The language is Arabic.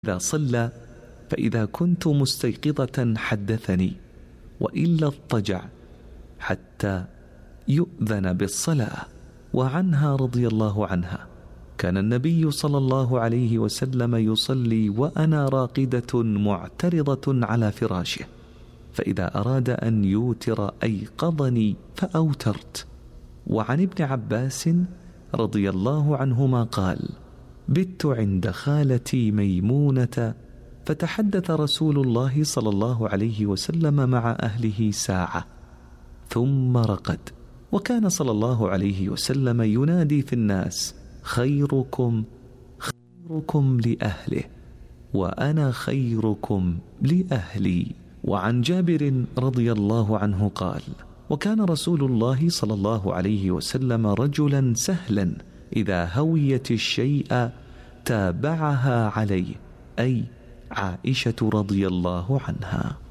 إذا صلى فإذا كنت مستيقظة حدثني، وإلا اضطجع حتى يؤذن بالصلاة. وعنها رضي الله عنها كان النبي صلى الله عليه وسلم يصلي وأنا راقدة معترضة على فراشه، فإذا أراد أن يوتر أيقظني فأوترت. وعن ابن عباس رضي الله عنهما قال: بت عند خالتي ميمونة فتحدث رسول الله صلى الله عليه وسلم مع أهله ساعة ثم رقد، وكان صلى الله عليه وسلم ينادي في الناس: خيركم خيركم لأهله وأنا خيركم لأهلي. وعن جابر رضي الله عنه قال: وكان رسول الله صلى الله عليه وسلم رجلا سهلا إذا هويت الشيء تابعها عليه، أي عائشة رضي الله عنها.